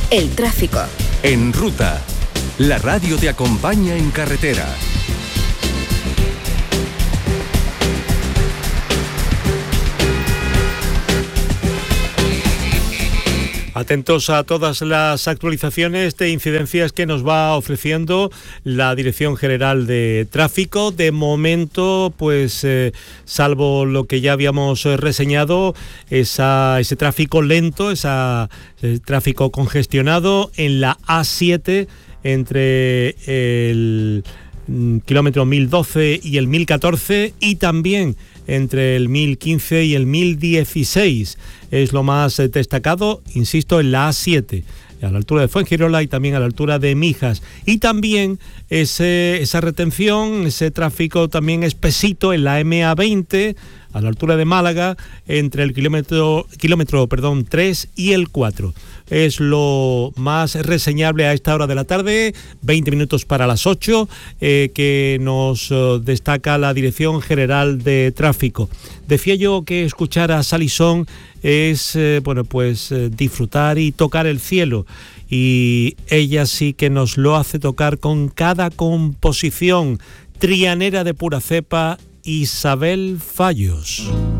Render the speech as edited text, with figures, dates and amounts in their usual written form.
El tráfico. En Ruta, la radio te acompaña en carretera. Atentos a todas las actualizaciones de incidencias que nos va ofreciendo la Dirección General de Tráfico. De momento, pues salvo lo que ya habíamos reseñado, ese tráfico lento, ese tráfico congestionado en la A7 entre el kilómetro 1012 y el 1014 y también entre el 1015 y el 1016. Es lo más destacado, insisto, en la A7, a la altura de Fuengirola y también a la altura de Mijas. Y también esa retención, ese tráfico también espesito en la MA20, a la altura de Málaga, entre el kilómetro 3 y el 4. Es lo más reseñable a esta hora de la tarde, 20 minutos para las 8, que nos destaca la Dirección General de Tráfico. Decía yo que escuchar a Sally Song es, disfrutar y tocar el cielo. Y ella sí que nos lo hace tocar con cada composición. Trianera de pura cepa, Isabel Fallos.